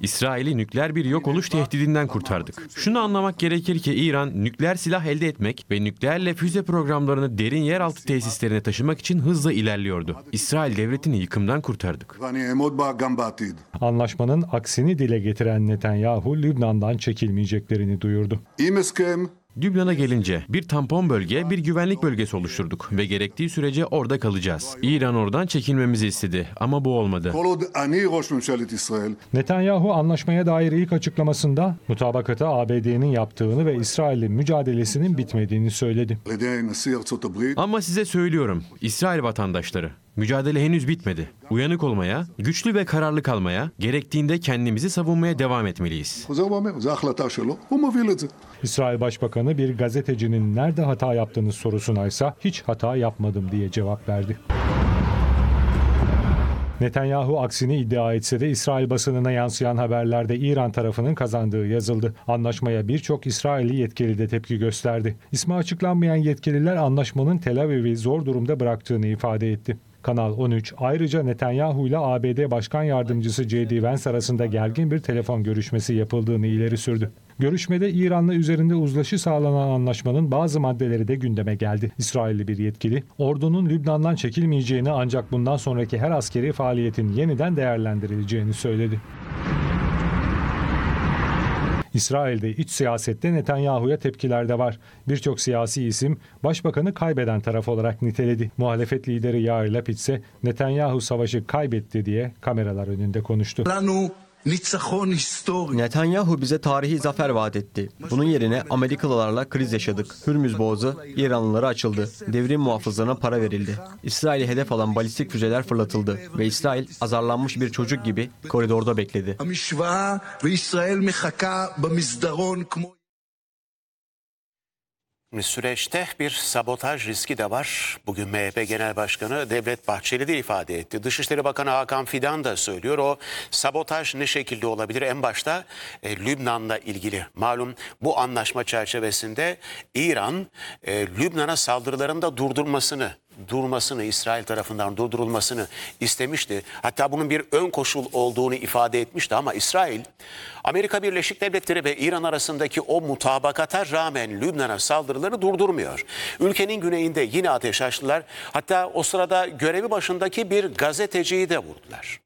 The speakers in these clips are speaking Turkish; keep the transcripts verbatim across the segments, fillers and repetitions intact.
İsrail'i nükleer bir yok oluş tehdidinden kurtardık. Şunu anlamak gerekir ki İran nükleer silah elde etmek ve nükleerle füze programlarını derin yeraltı tesislerine taşımak için hızla ilerliyordu. İsrail devletini yıkımdan kurtardık. Anlaşmanın aksini dile getiren Netanyahu, Lübnan'dan çekilmeyeceklerini duyurdu. Lübnan'a gelince bir tampon bölge, bir güvenlik bölgesi oluşturduk ve gerektiği sürece orada kalacağız. İran oradan çekilmemizi istedi ama bu olmadı. Netanyahu anlaşmaya dair ilk açıklamasında mutabakata A B D'nin yaptığını ve İsrail'in mücadelesinin bitmediğini söyledi. Ama size söylüyorum, İsrail vatandaşları, mücadele henüz bitmedi. Uyanık olmaya, güçlü ve kararlı kalmaya, gerektiğinde kendimizi savunmaya devam etmeliyiz. İsrail Başbakanı bir gazetecinin nerede hata yaptığını sorusuna ise hiç hata yapmadım diye cevap verdi. Netanyahu aksini iddia etse de İsrail basınına yansıyan haberlerde İran tarafının kazandığı yazıldı. Anlaşmaya birçok İsrailli yetkili de tepki gösterdi. İsmi açıklanmayan yetkililer anlaşmanın Tel Aviv'i zor durumda bıraktığını ifade etti. Kanal on üç ayrıca Netanyahu ile A B D Başkan Yardımcısı J D Vance arasında gergin bir telefon görüşmesi yapıldığını ileri sürdü. Görüşmede İran'la üzerinde uzlaşı sağlanan anlaşmanın bazı maddeleri de gündeme geldi. İsrailli bir yetkili, ordunun Lübnan'dan çekilmeyeceğini ancak bundan sonraki her askeri faaliyetin yeniden değerlendirileceğini söyledi. İsrail'de iç siyasette Netanyahu'ya tepkiler de var. Birçok siyasi isim başbakanı kaybeden taraf olarak niteledi. Muhalefet lideri Yair Lapid ise Netanyahu savaşı kaybetti diye kameralar önünde konuştu. Netanyahu bize tarihi zafer vaat etti. Bunun yerine Amerikalılarla kriz yaşadık. Hürmüz Boğazı İranlılara açıldı. Devrim muhafızlarına para verildi. İsrail'i hedef alan balistik füzeler fırlatıldı ve İsrail azarlanmış bir çocuk gibi koridorda bekledi. Süreçte bir sabotaj riski de var. Bugün M H P Genel Başkanı Devlet Bahçeli de ifade etti. Dışişleri Bakanı Hakan Fidan da söylüyor. O sabotaj ne şekilde olabilir? En başta e, Lübnan'la ilgili. Malum bu anlaşma çerçevesinde İran e, Lübnan'a saldırıların da durdurmasını durmasını, İsrail tarafından durdurulmasını istemişti. Hatta bunun bir ön koşul olduğunu ifade etmişti ama İsrail, Amerika Birleşik Devletleri ve İran arasındaki o mutabakata rağmen Lübnan'a saldırıları durdurmuyor. Ülkenin güneyinde yine ateş açtılar. Hatta o sırada görevi başındaki bir gazeteciyi de vurdular.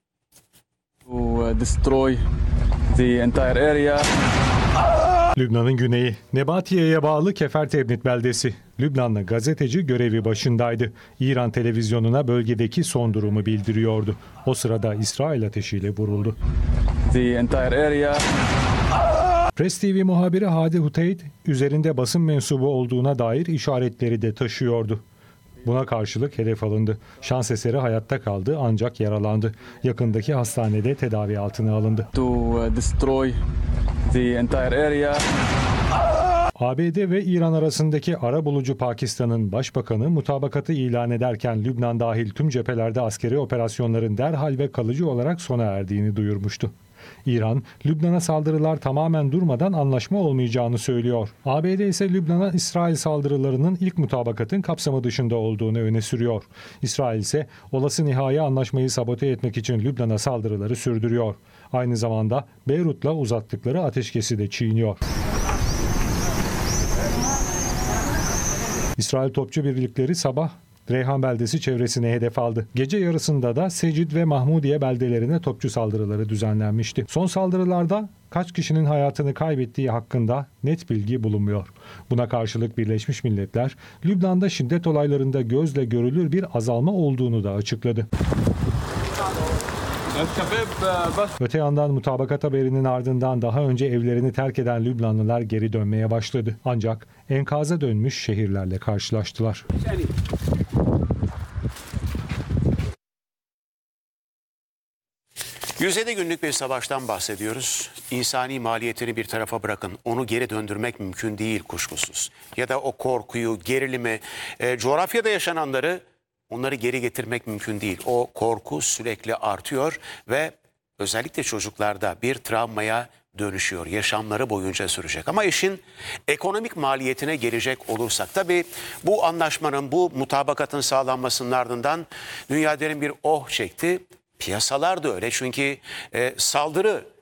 To destroy the entire area. Lübnan'ın güneyi, Nebatiye'ye bağlı Kefer Tebnit beldesi. Lübnanlı gazeteci görevi başındaydı. İran televizyonuna bölgedeki son durumu bildiriyordu. O sırada İsrail ateşiyle vuruldu. The entire area. Press T V muhabiri Hadi Huteyt, üzerinde basın mensubu olduğuna dair işaretleri de taşıyordu. Buna karşılık hedef alındı. Şans eseri hayatta kaldı ancak yaralandı. Yakındaki hastanede tedavi altına alındı. To destroy the entire area. A B D ve İran arasındaki arabulucu Pakistan'ın başbakanı mutabakatı ilan ederken Lübnan dahil tüm cephelerde askeri operasyonların derhal ve kalıcı olarak sona erdiğini duyurmuştu. İran, Lübnan'a saldırılar tamamen durmadan anlaşma olmayacağını söylüyor. A B D ise Lübnan'a İsrail saldırılarının ilk mutabakatın kapsamı dışında olduğunu öne sürüyor. İsrail ise olası nihai anlaşmayı sabote etmek için Lübnan'a saldırıları sürdürüyor. Aynı zamanda Beyrut'la uzattıkları ateşkesi de çiğniyor. İsrail topçu birlikleri sabah Reyhan beldesi çevresine hedef aldı. Gece yarısında da Secid ve Mahmudiye beldelerine topçu saldırıları düzenlenmişti. Son saldırılarda kaç kişinin hayatını kaybettiği hakkında net bilgi bulunmuyor. Buna karşılık Birleşmiş Milletler, Lübnan'da şiddet olaylarında gözle görülür bir azalma olduğunu da açıkladı. Öte yandan mutabakat haberinin ardından daha önce evlerini terk eden Lübnanlılar geri dönmeye başladı. Ancak enkaza dönmüş şehirlerle karşılaştılar. yüz yedi günlük bir savaştan bahsediyoruz. İnsani maliyetini bir tarafa bırakın. Onu geri döndürmek mümkün değil kuşkusuz. Ya da o korkuyu, gerilimi, e, coğrafyada yaşananları onları geri getirmek mümkün değil. O korku sürekli artıyor ve özellikle çocuklarda bir travmaya dönüşüyor. Yaşamları boyunca sürecek. Ama işin ekonomik maliyetine gelecek olursak tabii bu anlaşmanın, bu mutabakatın sağlanmasının ardından dünya derin bir oh çekti. Piyasalar da öyle çünkü e, saldırı